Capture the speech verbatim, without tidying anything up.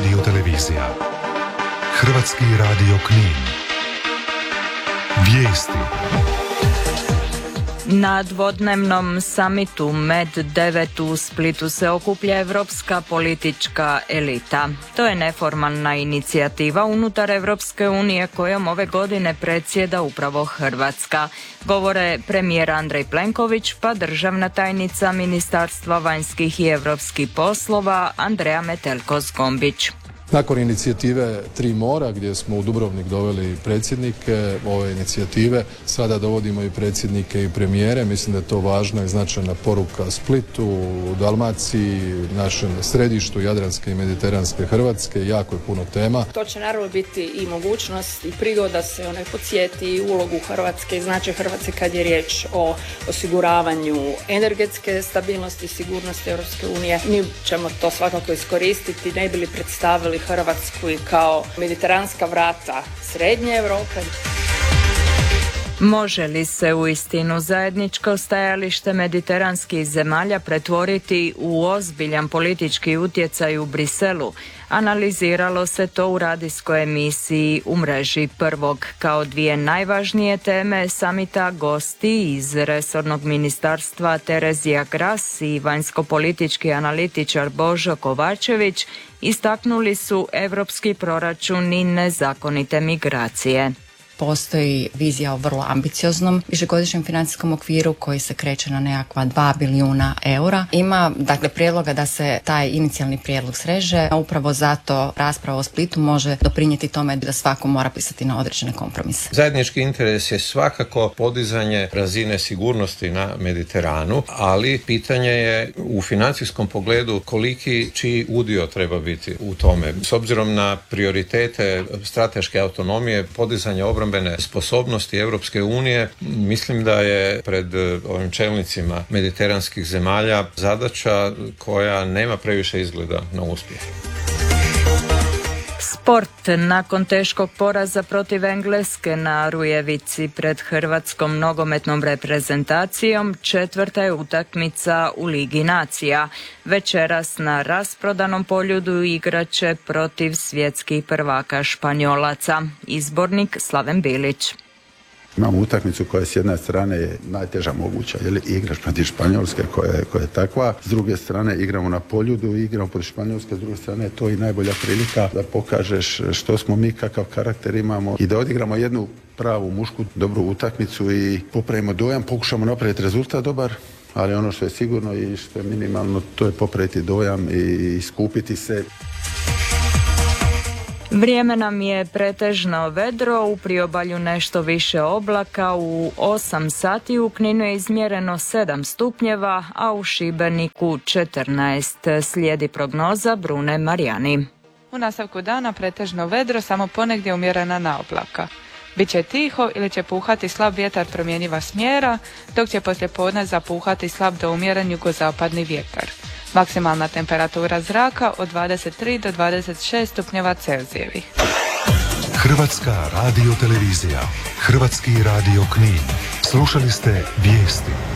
radio televizija. Hrvatski radio Knin. Vijesti. Na dvodnevnom samitu Med devet u Splitu se okuplja evropska politička elita. To je neformalna inicijativa unutar Evropske unije kojom ove godine predsjeda upravo Hrvatska. Govore premijer Andrej Plenković pa državna tajnica Ministarstva vanjskih i europskih poslova Andreja Metelko-Zgombić. Nakon inicijative Tri mora, gdje smo u Dubrovnik doveli predsjednike ove inicijative, sada dovodimo i predsjednike i premijere. Mislim da je to važna i značajna poruka Splitu, Dalmaciji, našem središtu Jadranske i Mediteranske Hrvatske. Jako je puno tema. To će naravno biti i mogućnost i prigoda se onaj podsjeti ulogu Hrvatske i značaj Hrvatske kad je riječ o osiguravanju energetske stabilnosti i sigurnosti Europske unije. Mi ćemo to svakako iskoristiti, ne bi li predstavili Hrvatsku i kao mediteranska vrata Srednje Europe. Može li se uistinu zajedničko stajalište mediteranskih zemalja pretvoriti u ozbiljan politički utjecaj u Briselu? Analiziralo se to u radijskoj emisiji U mreži prvog. Kao dvije najvažnije teme samita gosti iz resornog ministarstva Terezija Gras i vanjsko-politički analitičar Božo Kovačević istaknuli su europski proračun i nezakonite migracije. Postoji vizija o vrlo ambicioznom višegodišnjem financijskom okviru koji se kreće na nekakva dva bilijuna eura. Ima dakle prijedloga da se taj inicijalni prijedlog sreže, a upravo zato rasprava o Splitu može doprinijeti tome da svako mora pristati na određene kompromise. Zajednički interes je svakako podizanje razine sigurnosti na Mediteranu, ali pitanje je u financijskom pogledu koliki čiji udio treba biti u tome. S obzirom na prioritete strateške autonomije, podizanje obrambene sposobnosti Europske unije, mislim da je pred ovim čelnicima mediteranskih zemalja zadaća koja nema previše izgleda na uspjeh. Sport. Nakon teškog poraza protiv Engleske na Rujevici pred hrvatskom nogometnom reprezentacijom, četvrta je utakmica u Ligi nacija. Večeras na rasprodanom Poljudu igraće protiv svjetskih prvaka Španjolaca. Izbornik Slaven Bilić. Imamo utakmicu koja s jedne strane je najteža moguća, jer igraš protiv Španjolske koja je, koja je takva. S druge strane igramo na Poljudu, igramo protiv Španjolske, s druge strane je to i najbolja prilika da pokažeš što smo mi, kakav karakter imamo i da odigramo jednu pravu mušku dobru utakmicu i popravimo dojam, pokušamo napraviti rezultat dobar, ali ono što je sigurno i što je minimalno, to je popraviti dojam i skupiti se. Vrijeme nam je pretežno vedro, u priobalju nešto više oblaka, u osam sati u Kninu je izmjereno sedam stupnjeva, a u Šibeniku četrnaest. Slijedi prognoza Brune Marijani. U nastavku dana pretežno vedro, samo ponegdje umjerena na oblaka. Biće tiho ili će puhati slab vjetar promjenjiva smjera, dok će poslijepodne zapuhati slab do umjeren jugozapadni vjetar. Maksimalna temperatura zraka od dvadeset tri do dvadeset šest stupnjeva Celzijevih. Hrvatska radio televizija. Hrvatski radio Knin. Slušali ste vijesti.